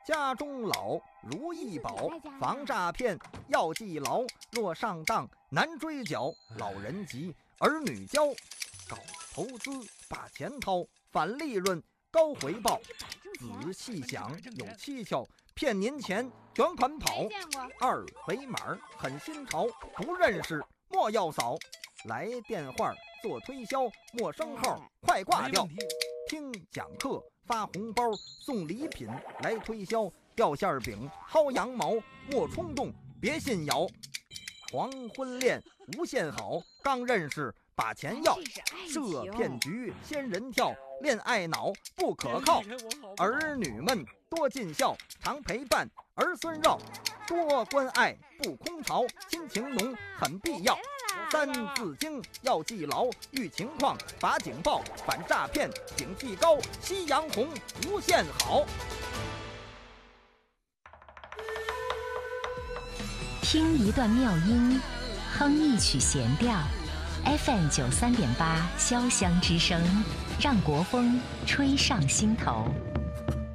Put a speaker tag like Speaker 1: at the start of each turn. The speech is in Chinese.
Speaker 1: 家中老，如意宝，防诈骗要记牢。若上当难追缴，老人急，儿女教。搞投资把钱掏，返利润高回报。仔细想有蹊跷，骗您钱卷款跑。二维码很新潮，不认识莫要扫。来电话做推销，陌生号快挂掉。听讲课发红包，送礼品来推销。掉馅饼薅羊毛，莫冲动别信谣。黄昏恋无限好，刚认识把钱要。设骗局仙人跳，恋爱脑不可靠。儿女们多尽孝，常陪伴儿孙绕。多关爱不空巢，亲情浓很必要。三字经要记牢，遇情况把警报，反诈骗警惕高。夕阳红无限好。
Speaker 2: 听一段妙音，哼一曲弦调。FM 93.8 潇湘之声，让国风吹上心头。